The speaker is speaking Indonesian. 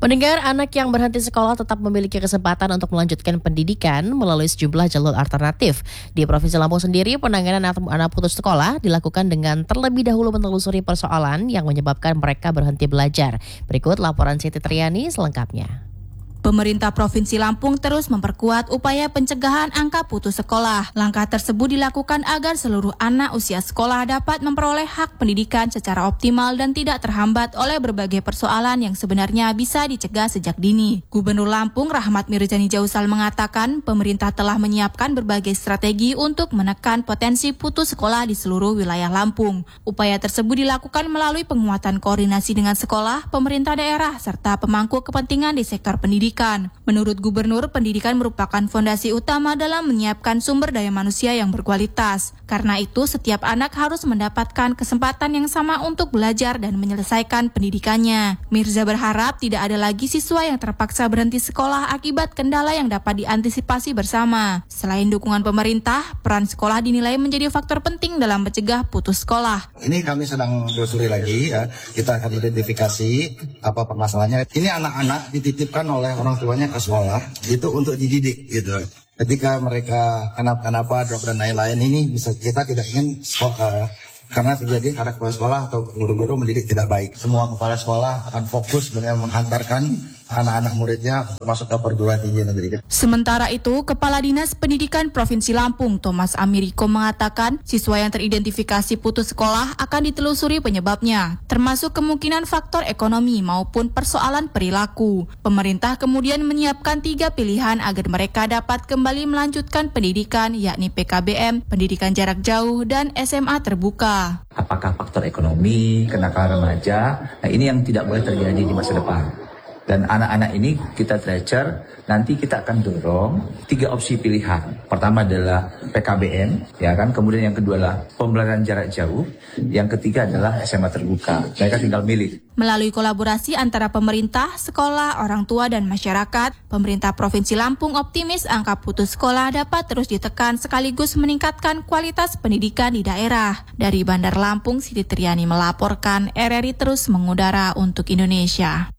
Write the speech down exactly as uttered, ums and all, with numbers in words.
Pendengar, anak yang berhenti sekolah tetap memiliki kesempatan untuk melanjutkan pendidikan melalui sejumlah jalur alternatif. Di Provinsi Lampung sendiri, penanganan anak putus sekolah dilakukan dengan terlebih dahulu menelusuri persoalan yang menyebabkan mereka berhenti belajar. Berikut laporan Siti Triani selengkapnya. Pemerintah Provinsi Lampung terus memperkuat upaya pencegahan angka putus sekolah. Langkah tersebut dilakukan agar seluruh anak usia sekolah dapat memperoleh hak pendidikan secara optimal dan tidak terhambat oleh berbagai persoalan yang sebenarnya bisa dicegah sejak dini. Gubernur Lampung Rahmat Mirzani Jausal mengatakan pemerintah telah menyiapkan berbagai strategi untuk menekan potensi putus sekolah di seluruh wilayah Lampung. Upaya tersebut dilakukan melalui penguatan koordinasi dengan sekolah, pemerintah daerah, serta pemangku kepentingan di sektor pendidikan. Menurut Gubernur, pendidikan merupakan fondasi utama dalam menyiapkan sumber daya manusia yang berkualitas. Karena itu, setiap anak harus mendapatkan kesempatan yang sama untuk belajar dan menyelesaikan pendidikannya. Mirza berharap tidak ada lagi siswa yang terpaksa berhenti sekolah akibat kendala yang dapat diantisipasi bersama. Selain dukungan pemerintah, peran sekolah dinilai menjadi faktor penting dalam mencegah putus sekolah. Ini kami sedang telusuri lagi, ya. Kita akan identifikasi apa permasalahannya. Ini anak-anak dititipkan oleh orang tuanya ke sekolah itu untuk dididik gitu. Ketika mereka kenapa-kenapa drop dan lain-lain, ini bisa kita tidak ingin sekolah, karena terjadi karena kepala sekolah atau guru-guru mendidik tidak baik. Semua kepala sekolah akan fokus dengan menghantarkan anak-anak muridnya masuk ke perguruan tinggi negeri. Sementara itu, Kepala Dinas Pendidikan Provinsi Lampung, Thomas Amiriko, mengatakan siswa yang teridentifikasi putus sekolah akan ditelusuri penyebabnya, termasuk kemungkinan faktor ekonomi maupun persoalan perilaku. Pemerintah kemudian menyiapkan tiga pilihan agar mereka dapat kembali melanjutkan pendidikan, yakni P K B M, pendidikan jarak jauh, dan S M A terbuka. Apakah faktor ekonomi, kenakalan remaja, nah ini yang tidak boleh terjadi di masa depan. Dan anak-anak ini kita tracer, nanti kita akan dorong tiga opsi pilihan. Pertama adalah P K B M, ya kan. Kemudian yang kedua adalah pembelajaran jarak jauh. Yang ketiga adalah S M A terbuka. Mereka tinggal milih. Melalui kolaborasi antara pemerintah, sekolah, orang tua, dan masyarakat, pemerintah Provinsi Lampung optimis angka putus sekolah dapat terus ditekan sekaligus meningkatkan kualitas pendidikan di daerah. Dari Bandar Lampung, Siti Triani melaporkan, R R I terus mengudara untuk Indonesia.